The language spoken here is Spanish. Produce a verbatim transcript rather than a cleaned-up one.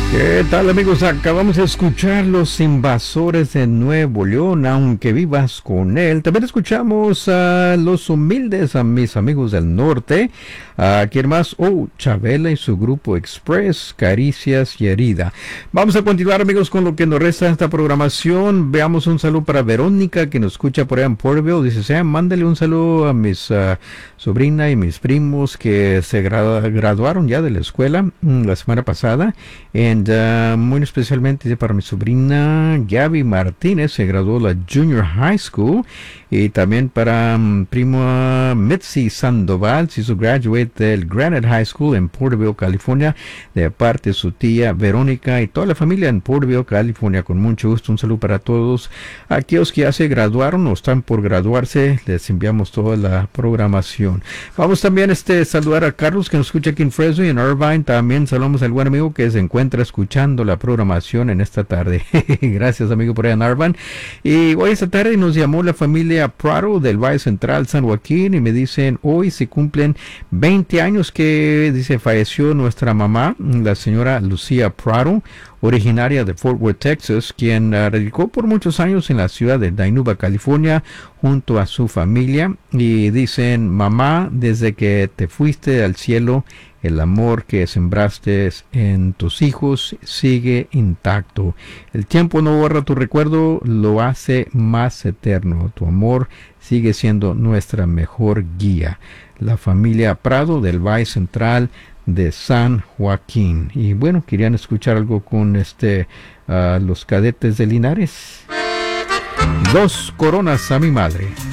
¿Qué tal, amigos? Acabamos de escuchar Los Invasores de Nuevo León, Aunque Vivas con Él. También escuchamos a Los Humildes, a mis amigos del norte. ¿A quién más? Oh, Chabela y su grupo Express, Caricias y Herida. Vamos a continuar, amigos, con lo que nos resta de esta programación. Veamos un saludo para Verónica, que nos escucha por allá en Porterville. Dice, Sam, mándale un saludo a mis uh, sobrina y mis primos que se gradu graduaron ya de la escuela mm, la semana pasada. And, uh, muy especialmente para mi sobrina Gaby Martínez, se graduó la Junior High School. Y también para um, primo uh, Mitzi Sandoval, se hizo graduate del Granite High School en Porterville, California, de parte de su tía Verónica y toda la familia en Porterville, California. Con mucho gusto, un saludo para todos aquellos que ya se graduaron o están por graduarse. Les enviamos toda la programación. Vamos también este saludar a Carlos, que nos escucha aquí en Fresno y en Irvine. También saludamos al buen amigo que se encuentra escuchando la programación en esta tarde. Gracias, amigo, por allá en Irvine. Y hoy esta tarde nos llamó la familia Prado del Valle Central San Joaquín y me dicen, hoy se cumplen veinte años que, dice, falleció nuestra mamá, la señora Lucía Prado, originaria de Fort Worth, Texas, quien uh, radicó por muchos años en la ciudad de Dinuba, California, junto a su familia. Y dicen, mamá, desde que te fuiste al cielo, el amor que sembraste en tus hijos sigue intacto. El tiempo no borra tu recuerdo, lo hace más eterno. Tu amor sigue siendo nuestra mejor guía. La familia Prado del Valle Central de San Joaquín. Y bueno, querían escuchar algo con este uh, los Cadetes de Linares. Dos coronas a mi madre.